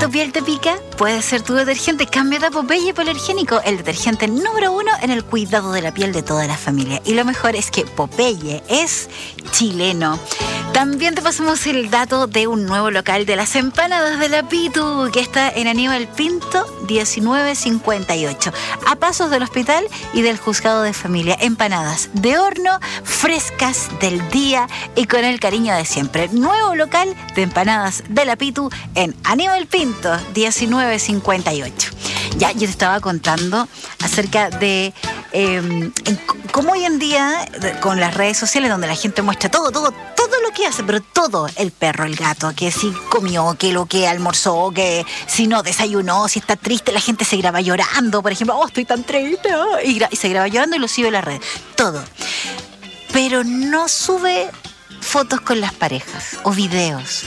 ¿Tu piel te pica? Puede ser tu detergente. Cámbiate a Popeye Hipoalergénico, el detergente número 1 en el cuidado de la piel de toda la familia. Y lo mejor es que Popeye es chileno. También te pasamos el dato de un nuevo local de las empanadas de la Pitu, que está en Aníbal Pinto 1958, a pasos del hospital y del juzgado de familia. Empanadas de horno, frescas del día y con el cariño de siempre. Nuevo local de empanadas de la Pitu en Aníbal Pinto 1958. Ya, yo te estaba contando acerca de cómo hoy en día, con las redes sociales, donde la gente muestra todo lo que hace, pero todo, el perro, el gato, que si comió, que lo que almorzó, que si no desayunó, si está triste, la gente se graba llorando, por ejemplo, estoy tan triste, y se graba llorando y lo sube a las redes, todo. Pero no sube fotos con las parejas o videos.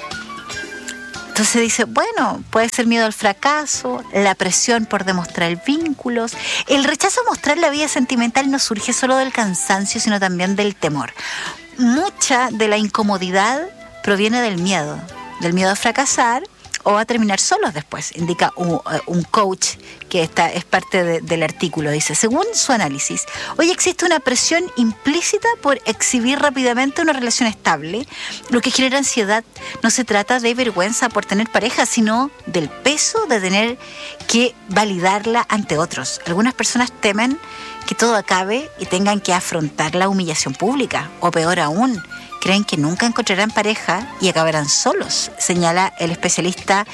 Entonces dice, bueno, puede ser miedo al fracaso, la presión por demostrar vínculos. El rechazo a mostrar la vida sentimental no surge solo del cansancio, sino también del temor. Mucha de la incomodidad proviene del miedo a fracasar o a terminar solos después, indica un coach que es parte del artículo. Dice, según su análisis, hoy existe una presión implícita por exhibir rápidamente una relación estable, lo que genera ansiedad. No se trata de vergüenza por tener pareja, sino del peso de tener que validarla ante otros. Algunas personas temen que todo acabe y tengan que afrontar la humillación pública, o peor aún, creen que nunca encontrarán pareja y acabarán solos, señala el especialista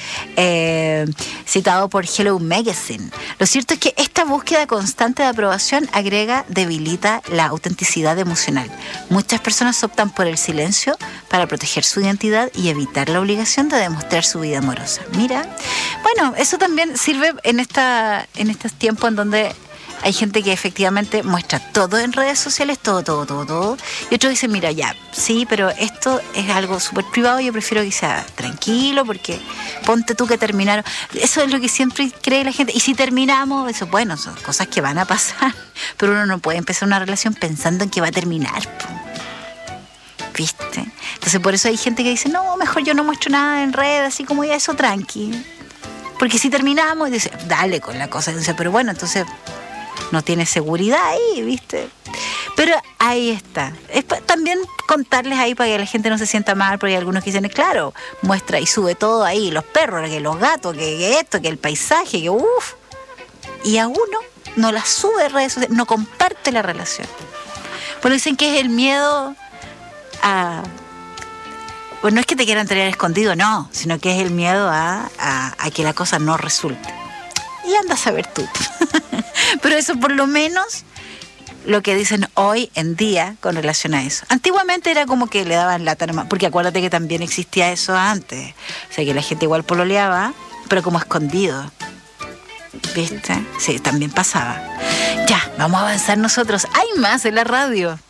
citado por Hello Magazine. Lo cierto es que esta búsqueda constante de aprobación debilita la autenticidad emocional. Muchas personas optan por el silencio para proteger su identidad y evitar la obligación de demostrar su vida amorosa. Mira, bueno, eso también sirve en estos tiempos en donde hay gente que efectivamente muestra todo en redes sociales, todo. Y otros dicen, mira, ya, sí, pero esto es algo súper privado, yo prefiero que sea tranquilo, porque ponte tú que terminaron. Eso es lo que siempre cree la gente. Y si terminamos, eso, bueno, son cosas que van a pasar, pero uno no puede empezar una relación pensando en que va a terminar, ¿viste? Entonces por eso hay gente que dice, no, mejor yo no muestro nada en redes, así como ya eso, tranqui. Porque si terminamos, dice, dale con la cosa. Dice, pero bueno, entonces no tiene seguridad ahí, ¿viste? Pero ahí está. Es también contarles ahí para que la gente no se sienta mal, porque hay algunos que dicen, claro, muestra y sube todo ahí, los perros, que los gatos, que esto, que el paisaje, que uff. Y a uno no la sube a redes sociales, no comparte la relación. Bueno, dicen que es el miedo a... Pues no es que te quieran tener escondido, no, sino que es el miedo a que la cosa no resulte. Y anda a saber tú. Pero eso por lo menos lo que dicen hoy en día con relación a eso. Antiguamente era como que le daban lata nomás, porque acuérdate que también existía eso antes. O sea, que la gente igual pololeaba, pero como escondido. ¿Viste? Sí, también pasaba. Ya, vamos a avanzar nosotros. Hay más en la radio.